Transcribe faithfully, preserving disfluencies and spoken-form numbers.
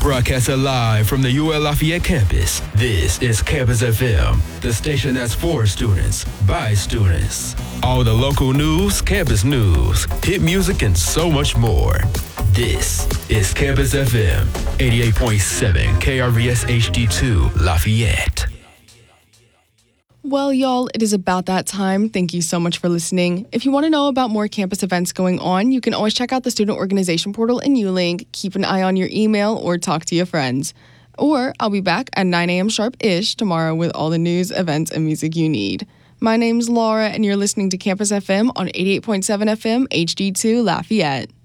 Broadcasting live from the U L Lafayette campus, this is Campus F M, the station that's for students, by students. All the local news, campus news, hit music, and so much more. This is Campus F M, eighty-eight point seven K R V S H D two Lafayette. Well, y'all, it is about that time. Thank you so much for listening. If you want to know about more campus events going on, you can always check out the Student Organization Portal in ULink, keep an eye on your email, or talk to your friends. Or I'll be back at nine a.m. sharp-ish tomorrow with all the news, events, and music you need. My name's Laura, and you're listening to Campus F M on eighty-eight point seven F M H D two Lafayette.